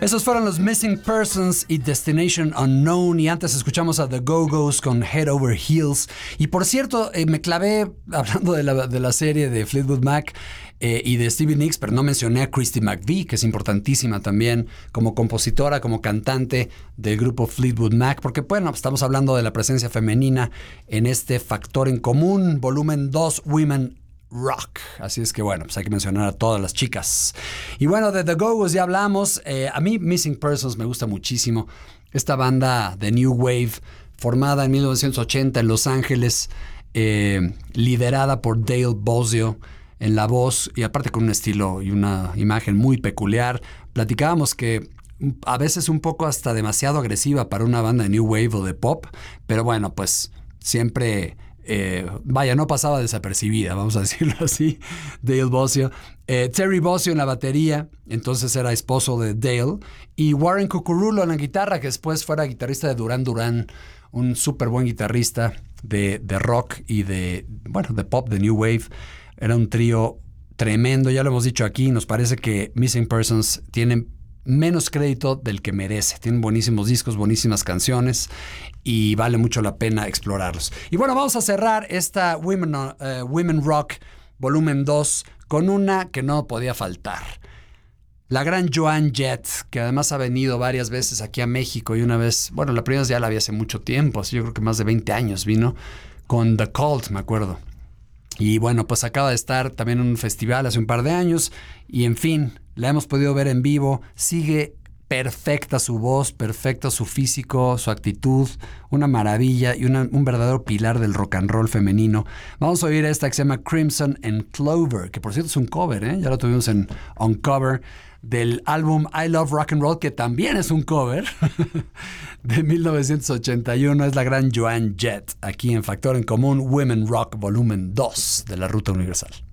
Esos fueron los Missing Persons y Destination Unknown, y antes escuchamos a The Go-Go's con Head Over Heels. Y por cierto, me clavé hablando de la serie de Fleetwood Mac y de Stevie Nicks, pero no mencioné a Christy McVie, que es importantísima también como compositora, como cantante del grupo Fleetwood Mac, porque bueno, estamos hablando de la presencia femenina en este Factor en Común, volumen 2, Women Rock. Así es que bueno, pues hay que mencionar a todas las chicas. Y bueno, de The Go-Go's ya hablamos. A mí Missing Persons me gusta muchísimo. Esta banda de New Wave, formada en 1980 en Los Ángeles, liderada por Dale Bozzio en la voz, y aparte con un estilo y una imagen muy peculiar. Platicábamos que a veces un poco hasta demasiado agresiva para una banda de New Wave o de pop, pero bueno, pues siempre... no pasaba desapercibida, vamos a decirlo así. Dale Bozzio, Terry Bozzio en la batería, entonces era esposo de Dale, y Warren Cucurulo en la guitarra, que después fuera guitarrista de Duran Duran, un súper buen guitarrista de rock y de pop, de New Wave. Era un trío tremendo, ya lo hemos dicho aquí. Nos parece que Missing Persons tienen menos crédito del que merece. Tienen buenísimos discos, buenísimas canciones, y vale mucho la pena explorarlos. Y bueno, vamos a cerrar esta Women Rock volumen 2 con una que no podía faltar. La gran Joan Jett, que además ha venido varias veces aquí a México, y una vez, bueno, la primera vez ya la vi hace mucho tiempo, así yo creo que más de 20 años vino con The Cult, me acuerdo. Y bueno, pues acaba de estar también en un festival hace un par de años, y en fin, la hemos podido ver en vivo. Sigue perfecta su voz, perfecto su físico, su actitud, una maravilla y un verdadero pilar del rock and roll femenino. Vamos a oír esta que se llama Crimson and Clover, que por cierto es un cover, ya lo tuvimos en Uncover, del álbum I Love Rock and Roll, que también es un cover de 1981. Es la gran Joan Jett, aquí en Factor en Común, Women Rock volumen 2 de la Ruta Universal.